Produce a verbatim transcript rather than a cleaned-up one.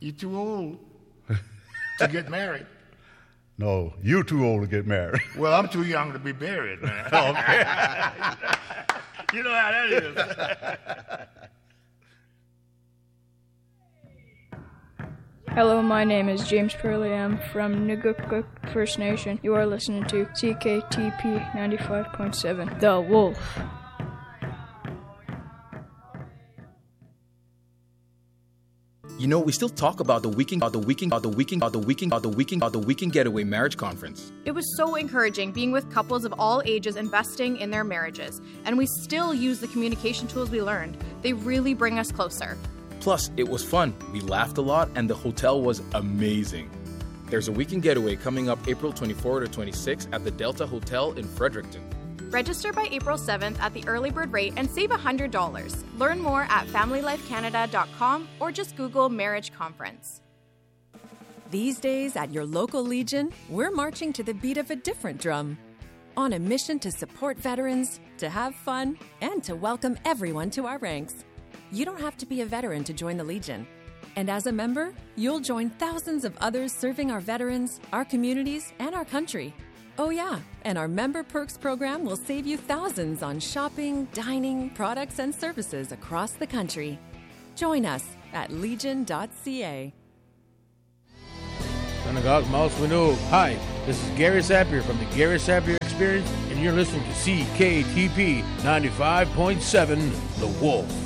You're too old to get married. No, you're too old to get married. Well, I'm too young to be buried, man. Okay. You know how that is. Hello, my name is James Purley. I'm from Nugukuk First Nation. You are listening to C K T P ninety-five point seven, The Wolf. You know, we still talk about the weekend, about the weekend, about the weekend, about the weekend, about the weekend, about the weekend getaway marriage conference. It was so encouraging being with couples of all ages investing in their marriages, and we still use the communication tools we learned. They really bring us closer. Plus, it was fun. We laughed a lot, and the hotel was amazing. There's a weekend getaway coming up April twenty-fourth to twenty-sixth at the Delta Hotel in Fredericton. Register by April seventh at the early bird rate and save one hundred dollars. Learn more at family life canada dot com or just Google Marriage Conference. These days at your local Legion, we're marching to the beat of a different drum. On a mission to support veterans, to have fun, and to welcome everyone to our ranks. You don't have to be a veteran to join the Legion. And as a member, you'll join thousands of others serving our veterans, our communities, and our country. Oh yeah, and our Member Perks program will save you thousands on shopping, dining, products, and services across the country. Join us at legion dot c a. Synagogue Mouse Winnow. Hi, this is Gary Sapir from the Gary Sapir Experience, and you're listening to C K T P ninety-five point seven, The Wolf.